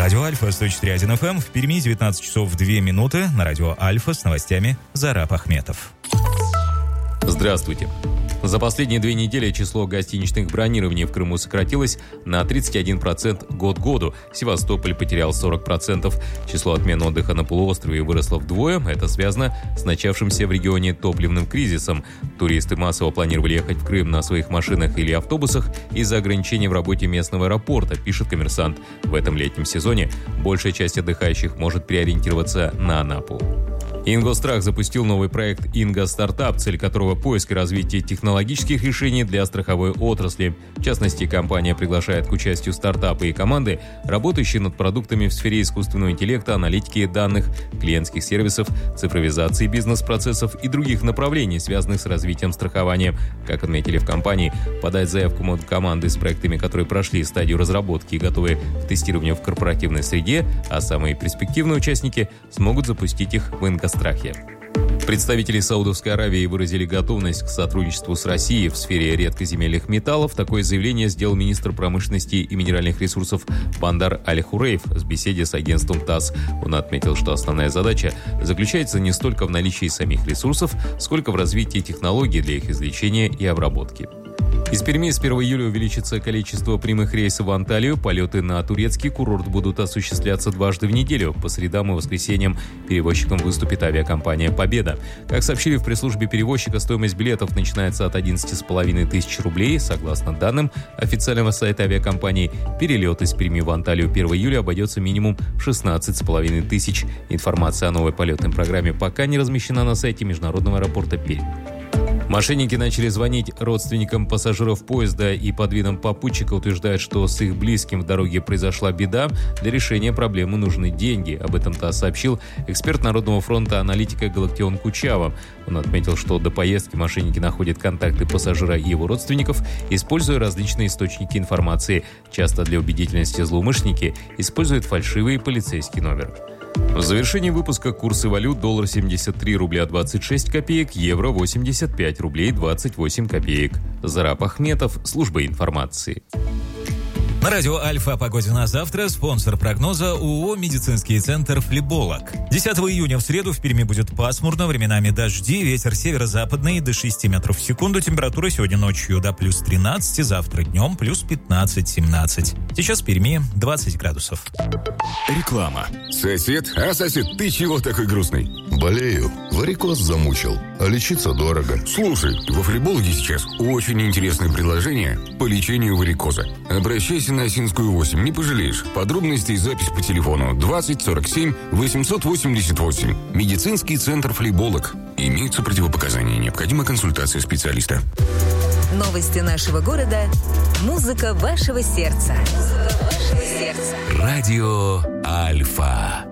Радио Альфа 104.1 FM. В Перми 19 часов 2 минуты. На радио Альфа с новостями Зараб Ахметов. Здравствуйте. За последние 2 недели число гостиничных бронирований в Крыму сократилось на 31% год к году. Севастополь потерял 40%. Число отмен отдыха на полуострове выросло вдвое. Это связано с начавшимся в регионе топливным кризисом. Туристы массово планировали ехать в Крым на своих машинах или автобусах из-за ограничений в работе местного аэропорта, пишет «Коммерсант». В этом летнем сезоне большая часть отдыхающих может переориентироваться на Анапу. Ингосстрах запустил новый проект «Инго-стартап», цель которого – поиск и развитие технологических решений для страховой отрасли. В частности, компания приглашает к участию стартапы и команды, работающие над продуктами в сфере искусственного интеллекта, аналитики данных, клиентских сервисов, цифровизации бизнес-процессов и других направлений, связанных с развитием страхования. Как отметили в компании, подать заявку могут команды с проектами, которые прошли стадию разработки и готовы к тестированию в корпоративной среде, а самые перспективные участники смогут запустить их в Ингосстрахе. Представители Саудовской Аравии выразили готовность к сотрудничеству с Россией в сфере редкоземельных металлов. Такое заявление сделал министр промышленности и минеральных ресурсов Бандар Аль-Хурейф в беседе с агентством ТАСС. Он отметил, что основная задача заключается не столько в наличии самих ресурсов, сколько в развитии технологий для их извлечения и обработки. Из Перми с 1 июля увеличится количество прямых рейсов в Анталию. Полеты на турецкий курорт будут осуществляться дважды в неделю. По средам и воскресеньям перевозчиком выступит авиакомпания «Победа». Как сообщили в пресс-службе перевозчика, стоимость билетов начинается от 11,5 тысяч рублей. Согласно данным официального сайта авиакомпании, перелет из Перми в Анталию 1 июля обойдется минимум 16,5 тысяч. Информация о новой полетной программе пока не размещена на сайте международного аэропорта Пермь. Мошенники начали звонить родственникам пассажиров поезда и под видом попутчика утверждают, что с их близким в дороге произошла беда. Для решения проблемы нужны деньги. Об этом ТАСС сообщил эксперт Народного фронта аналитика Галактион Кучава. Он отметил, что до поездки мошенники находят контакты пассажира и его родственников, используя различные источники информации. Часто для убедительности злоумышленники используют фальшивый полицейский номер. В завершении выпуска курсы валют: доллар 73 рубля 26 копеек, евро 85 рублей 28 копеек. Зараб Ахметов, служба информации. На радио Альфа о погоде на завтра. Спонсор прогноза ООО «Медицинский центр Флеболог». 10 июня в среду в Перми будет пасмурно, временами дожди, ветер северо-западный до 6 метров в секунду. Температура сегодня ночью до плюс 13, завтра днем плюс 15-17. Сейчас в Перми 20 градусов. Реклама. Сосед, ты чего такой грустный? Болею. Варикоз замучил. А лечиться дорого. Слушай, во Флебологе сейчас очень интересное предложение по лечению варикоза. Обращайся на Осинскую 8, не пожалеешь. Подробности и запись по телефону 20 47 888. Медицинский центр Флеболог. Имеются противопоказания. Необходима консультация специалиста. Новости нашего города. Музыка вашего сердца. Радио Альфа.